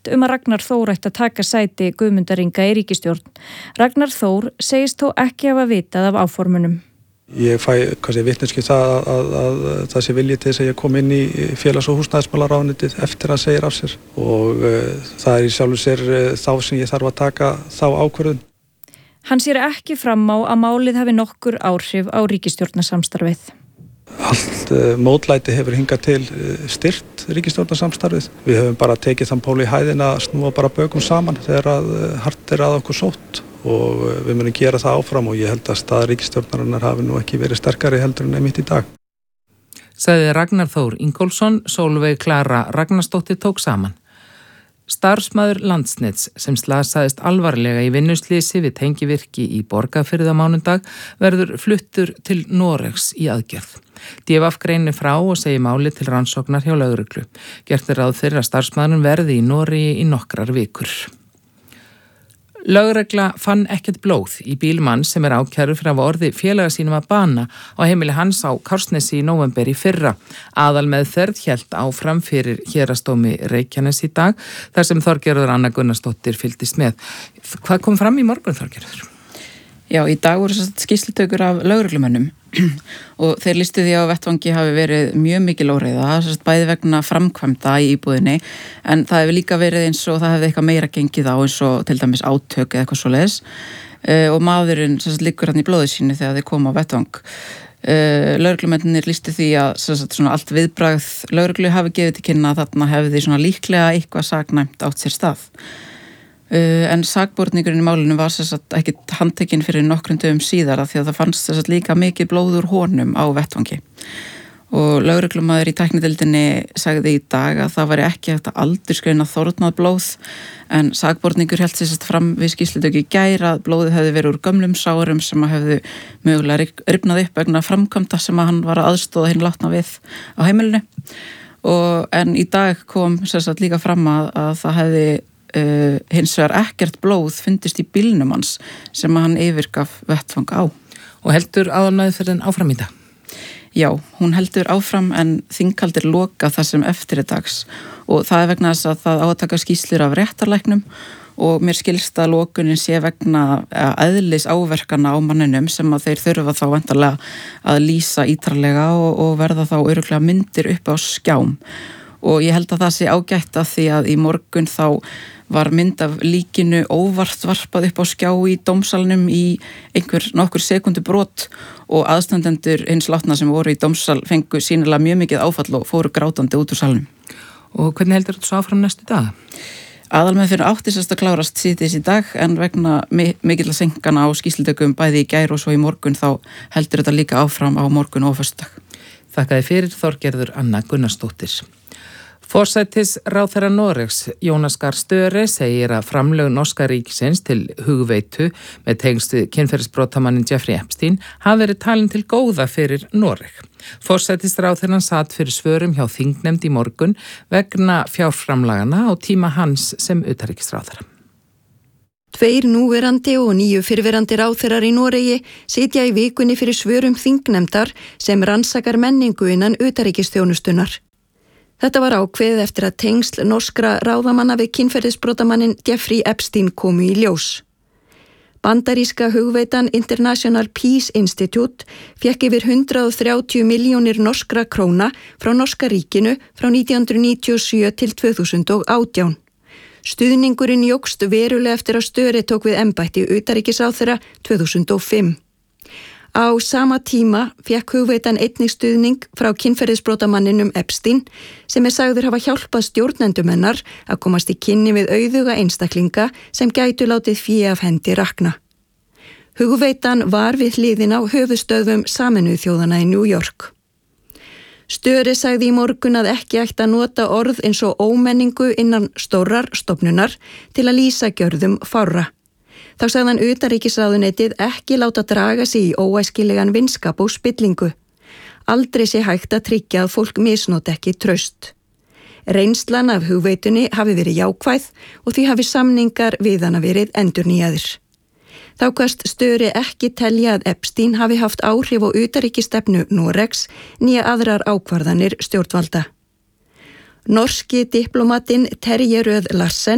rætt að Ragnar Þór ætti að taka sæti Guðmundar Inga í ríkisstjórn. Ragnar Þór segist þó ekki hafa vitað af áformunum. Ég fæ vitneskju að það sé vilji til þess að ég kom inn í félags- og húsnæðismálaráðuneytið eftir að segja af sér og það í sjálfu sér þá sem ég þarf að taka þá ákvörðun. Hann sér ekki fram á að málið hafi nokkur áhrif á ríkisstjórnarsamstarfið. Allt mótlæti hefur hingað til styrt ríkisstjórnarsamstarfið. Við höfum bara tekið þann pól í hæðina að snúa bara bökum saman þegar hart að okkur sótt og við munum gera það áfram og ég held að staða ríkisstjórnarinnar hafi nú ekki verið sterkari heldur en einmitt í dag. Sagði Ragnar Þór Ingólfsson, Sólveig Klara Ragnarsdóttir tók saman. Starfsmaður Landsnets sem slasaðist alvarlega í vinnuslysi við tengivirki í Borgarfirði á mánudag verður fluttur til Noregs í aðgerð. DVF greinir frá og segir máli til rannsóknar hjá lögreglu. Gert ráð fyrir að starfsmaðurinn verði í Noregi í nokkrar vikur. Lögregla fann ekkert blóð í bíl manns sem ákærður fyrir að hafa orðið félaga sínum að bana á heimili hans á Kársnesi í nóvember í fyrra. Aðalmeðferð hélt áfram fyrir héraðsdómi Reykjanes í dag þar sem Þorgerður Anna Gunnarsdóttir fylgdist með. Hvað kom fram í morgun, Þorgerður? Já, í dag voru skýrslutökur af lögreglumönnum og þeir listu því að á vettvangi hafi verið mjög mikil óreiða, bæði vegna framkvæmda í íbúðinni, en það hefur líka verið eins og það hefði eitthvað meira gengið á eins og til dæmis átök eða eitthvað svoleiðis og maðurinn liggur hann í blóði sínu þegar þeir koma á vettvang. Lögreglumennir listu því að allt viðbragð lögreglu hafi gefið til kynna að þarna hefði líklega eitthvað saknæmt átt sér stað. En sakborningurinn í málinu var ekki handtekinn fyrir nokkrum dögum síðar af því að það fannst líka mikið blóð úr honum á vettvangi og lögreglumaður í tæknideildinni sagði í dag að það væri ekki hægt að aldursgreina þornað blóð en sakborningur hélt fram við skýrslutöku í gær að blóðið hefði verið úr gömlum sárum sem hefðu mögulega rifnað upp vegna framkvæmda sem hann var að aðstoða hinn látna við á heimilinu en í dag kom líka fram að það hefði hins vegar ekkert blóð fundist í bílnum hans sem hann yfirgaf vettvang á. Og heldur aðalmeðferðin áfram í dag? Já, hún heldur áfram en þinghaldir loka það sem eftir er dags og það vegna þess að það á að taka skýrslur af réttarlæknum og mér skilst að lokunin sé vegna eðlis áverkana á manninum sem að þeir þurfa þá væntanlega að lýsa ítarlega og verða þá örugglega myndir upp á skjám og ég held að það sé ágætt af því að í morgun þá var mynd af líkinu óvart varpað upp á skjá í dómsalnum í nokkur sekundu brot og aðstandendur hins látna sem voru í dómsal fengu sínilega mjög mikið áfall og fóru grátandi út úr salnum. Og hvernig heldur þetta svo áfram næstu dag? Aðalmeðferðin átti að klárast síðdegis í dag en vegna mikilla senkana á skýrslutökum bæði í gær og svo í morgun þá heldur þetta líka áfram á morgun og föstudag. Þakkaði fyrir Þorgerður Anna Gunnarsdóttir. Forsætisráðherra Noregs, Jonas Gahr Støre, segir að framlög norska ríkisins til hugveitu með tengstu kynferðisbrotamannin Jeffrey Epstein hafi verið talin til góða fyrir Noreg. Forsætisráðherrann sat fyrir svörum hjá þingnefnd í morgun vegna fjárframlagana á tíma hans sem utanríkisráðherra. 2 núverandi og 9 fyrrverandi ráðherrar í Noregi sitja í vikunni fyrir svörum þingnefndar sem rannsakar menningu innan utanríkisþjónustunnar. Þetta var ákveðið eftir að tengsl norskra ráðamanna við kynferðisbrotamannin Jeffrey Epstein komu í ljós. Bandaríska hugveitan International Peace Institute fékk yfir 130 milljónir norskra króna frá norska ríkinu frá 1997 til 2018. Stuðningurinn jókst verulega eftir að Støre tók við embætti utanríkisráðherra 2005. Á sama tíma fékk hugveitan einnig stuðning frá kynferðisbrotamanninum Epstein sem sagður hafa hjálpað stjórnendum hennar að komast í kynni við auðuga einstaklinga sem gætu látið fé af hendi rakna. Hugveitan var við hliðina á höfuðstöðvum Sameinuðu þjóðanna í New York. Støre sagði í morgun að ekki ætti að nota orð eins og ómenningu innan stórrar stofnunar til að lýsa gjörðum fárra. Þá sagði hann utanríkisráðuneytið ekki láta draga sig í óæskilegan vinskap og spillingu. Aldrei sé hægt að tryggja að fólk misnoti ekki traust. Reynslan af hugveitunni hafi verið jákvæð og því hafi samningar við hana verið endurnýjaðir. Þá kvaðst Støre ekki telja að Epstein hafi haft áhrif á utanríkisstefnu Noregs né aðrar ákvarðanir stjórnvalda. Norski diplomatinn Terje Rød Larsen